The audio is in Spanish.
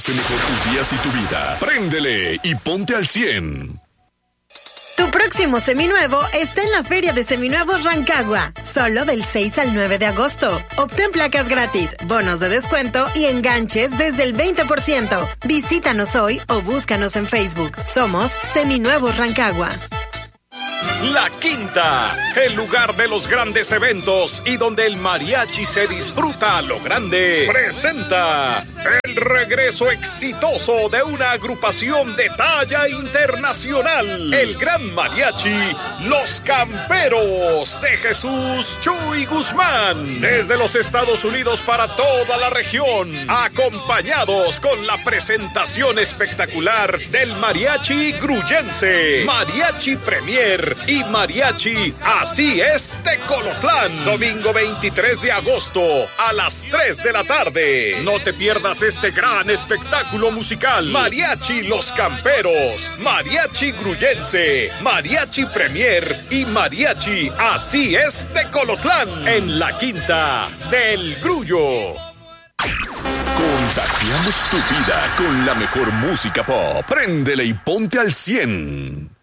Hace mejor tus días y tu vida. Préndele y ponte al 100. Tu próximo seminuevo está en la Feria de Seminuevos Rancagua, solo del 6 al 9 de agosto. Obtén placas gratis, bonos de descuento y enganches desde el 20%. Visítanos hoy o búscanos en Facebook. Somos Seminuevos Rancagua. La Quinta, el lugar de los grandes eventos y donde el mariachi se disfruta a lo grande, presenta el regreso exitoso de una agrupación de talla internacional, el gran mariachi Los Camperos de Jesús Chuy Guzmán, desde los Estados Unidos para toda la región, acompañados con la presentación espectacular del mariachi gruyense, mariachi premier y mariachi Así es Tecolotlán, domingo 23 de agosto a las 3 de la tarde. No te pierdas este gran espectáculo musical. Mariachi Los Camperos, mariachi gruyense, mariachi premier y mariachi Así es Tecolotlán en la Quinta del Grullo. Contagiamos tu vida con la mejor música pop. Préndele y ponte al 100.